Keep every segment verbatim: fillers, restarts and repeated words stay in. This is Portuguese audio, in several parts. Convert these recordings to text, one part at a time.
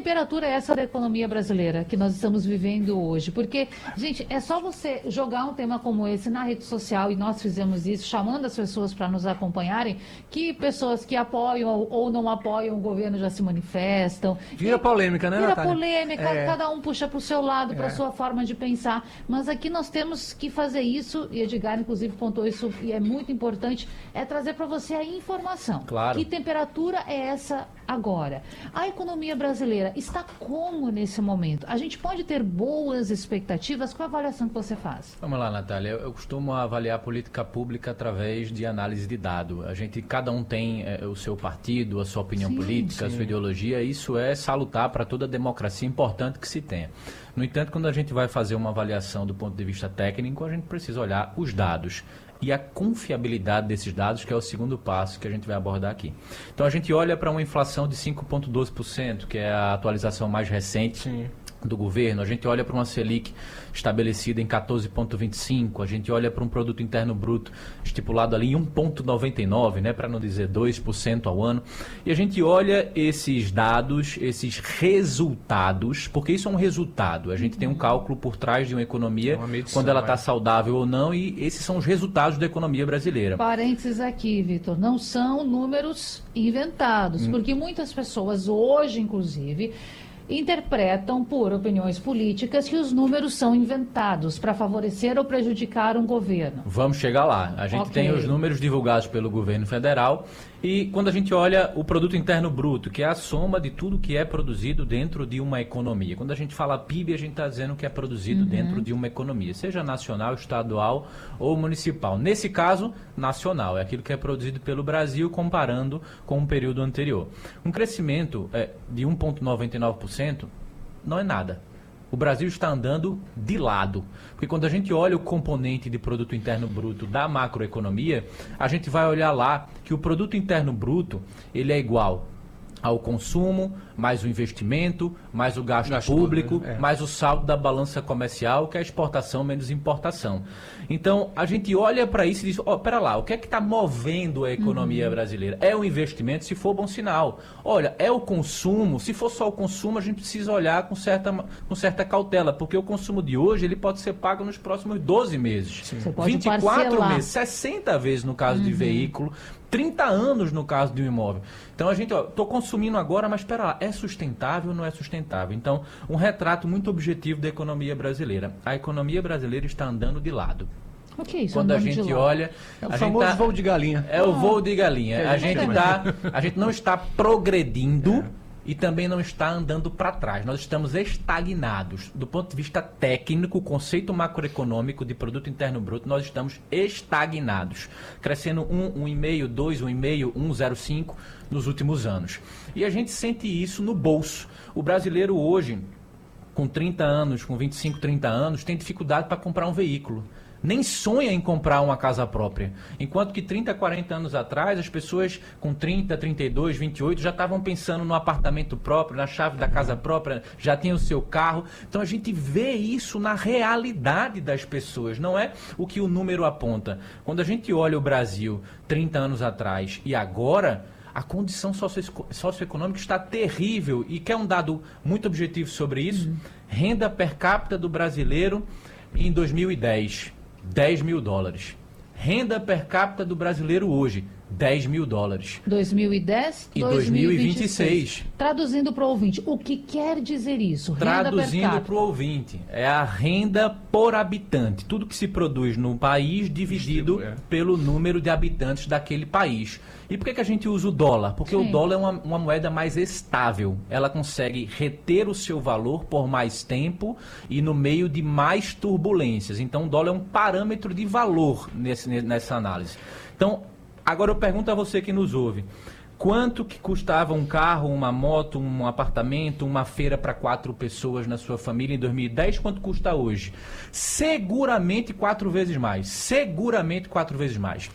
temperatura é essa da economia brasileira que nós estamos vivendo hoje? Porque, gente, é só você jogar um tema como esse na rede social, e nós fizemos isso, chamando as pessoas para nos acompanharem, que pessoas que apoiam ou não apoiam o governo já se manifestam. Vira e, polêmica, né, Vira Natália? polêmica, É. cada um puxa para o seu lado, para a É. sua forma de pensar. Mas aqui nós temos que fazer isso, e Edgar, inclusive, pontuou isso, e é muito importante, é trazer para você a informação. Claro. Que temperatura é essa agora? A economia brasileira está como nesse momento? A gente pode ter boas expectativas? Qual a avaliação que você faz? Vamos lá, Natália. Eu costumo avaliar a política pública através de análise de dado. A gente, cada um tem é, o seu partido, a sua opinião Sim, política, sim. a sua ideologia. Isso é salutar para toda a democracia, importante que se tenha. No entanto, quando a gente vai fazer uma avaliação do ponto de vista técnico, a gente precisa olhar os dados e a confiabilidade desses dados, que é o segundo passo que a gente vai abordar aqui. Então, a gente olha para uma inflação de cinco vírgula doze por cento, que é a atualização mais recente Sim. do governo. A gente olha para uma Selic estabelecida em quatorze vírgula vinte e cinco, a gente olha para um produto interno bruto estipulado ali em um vírgula noventa e nove, né, para não dizer dois por cento ao ano. E a gente olha esses dados, esses resultados, porque isso é um resultado. A gente tem um cálculo por trás de uma economia, É uma medição, quando ela está é. saudável ou não, e esses são os resultados da economia brasileira. Parênteses aqui, Vitor, não são números inventados, Hum. porque muitas pessoas hoje, inclusive, interpretam por opiniões políticas que os números são inventados para favorecer ou prejudicar um governo. Vamos chegar lá. A gente Ok. tem os números divulgados pelo governo federal e quando a gente olha o produto interno bruto, que é a soma de tudo que é produzido dentro de uma economia. Quando a gente fala P I B, a gente está dizendo que é produzido dentro de uma economia, seja nacional, estadual ou municipal. Nesse caso, nacional, é aquilo que é produzido pelo Brasil comparando com o período anterior. Um crescimento é, de um vírgula noventa e nove por cento não é nada. O Brasil está andando de lado, porque quando a gente olha o componente de produto interno bruto da macroeconomia, a gente vai olhar lá que o produto interno bruto, ele é igual ao consumo, mais o investimento, mais o gasto, Gasto público, público, é. mais o saldo da balança comercial, que é a exportação menos importação. Então, a gente olha para isso e diz, ó, pera lá, o que é que está movendo a economia brasileira? É o investimento, se for bom sinal. Olha, é o consumo, se for só o consumo, a gente precisa olhar com certa, com certa cautela, porque o consumo de hoje, ele pode ser pago nos próximos doze meses. Você pode vinte e quatro parcelar. meses, sessenta vezes no caso de veículo, trinta anos no caso de um imóvel. Então a gente, ó, tô consumindo agora, mas espera lá, é sustentável ou não é sustentável? Então, um retrato muito objetivo da economia brasileira. A economia brasileira está andando de lado. O que é isso? Quando a andando de gente lado? olha, É o a gente famoso tá- voo de galinha. é o voo de galinha. A É, gente, é. tá, a gente não está progredindo e também não está andando para trás. Nós estamos estagnados. Do ponto de vista técnico, o conceito macroeconômico de produto interno bruto, nós estamos estagnados. Crescendo um, um e meio, dois, um e meio, um zero cinco nos últimos anos. E a gente sente isso no bolso. O brasileiro hoje, com trinta anos, com vinte e cinco, trinta anos, tem dificuldade para comprar um veículo. Nem sonha em comprar uma casa própria. Enquanto que trinta, quarenta anos atrás, as pessoas com trinta, trinta e dois, vinte e oito já estavam pensando no apartamento próprio, na chave da casa própria, já tinham o seu carro. Então a gente vê isso na realidade das pessoas, não é o que o número aponta. Quando a gente olha o Brasil trinta anos atrás e agora, a condição socio- socioeconômica está terrível. E quer um dado muito objetivo sobre isso? Renda per capita do brasileiro em dois mil e dez, dez mil dólares. Renda per capita do brasileiro hoje, dez mil dólares. dois mil e dez E dois mil e vinte e seis. Traduzindo para o ouvinte, o que quer dizer isso? Renda per Traduzindo capita. para o ouvinte, é a renda por habitante. Tudo que se produz no país dividido Distribu- é. pelo número de habitantes daquele país. E por que, que a gente usa o dólar? Porque Sim. o dólar é uma, uma moeda mais estável. Ela consegue reter o seu valor por mais tempo e no meio de mais turbulências. Então o dólar é um parâmetro de valor nesse, nessa análise. Então, agora eu pergunto a você que nos ouve. Quanto que custava um carro, uma moto, um apartamento, uma feira para quatro pessoas na sua família em dois mil e dez? Quanto custa hoje? Seguramente quatro vezes mais. Seguramente quatro vezes mais.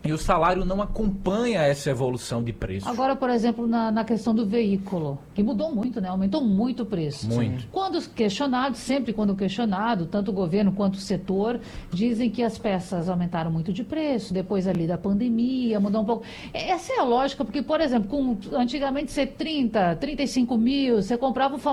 E o salário não acompanha essa evolução de preços. Agora, por exemplo, na, na questão do veículo, que mudou muito, né? Aumentou muito o preço. Muito. Quando questionado, sempre quando questionado, tanto o governo quanto o setor, dizem que as peças aumentaram muito de preço, depois ali da pandemia, mudou um pouco. Essa é a lógica, porque, por exemplo, com, antigamente você trinta, trinta e cinco mil, você comprava o famoso